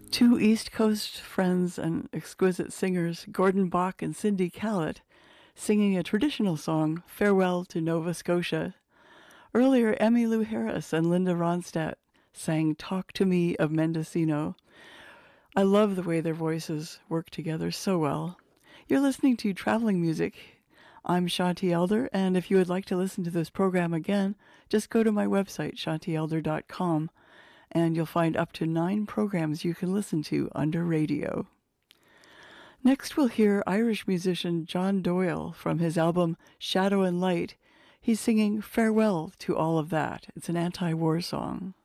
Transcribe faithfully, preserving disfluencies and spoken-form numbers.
Two East Coast friends and exquisite singers, Gordon Bach and Cindy Callett, singing a traditional song, Farewell to Nova Scotia. Earlier, Emmylou Harris and Linda Ronstadt sang Talk to Me of Mendocino. I love the way their voices work together so well. You're listening to Traveling Music. I'm Shanti Elder, and if you would like to listen to this program again, just go to my website, shanti elder dot com, and you'll find up to nine programs you can listen to under radio. Next, we'll hear Irish musician John Doyle from his album Shadow and Light. He's singing Farewell to All of That. It's an anti-war song.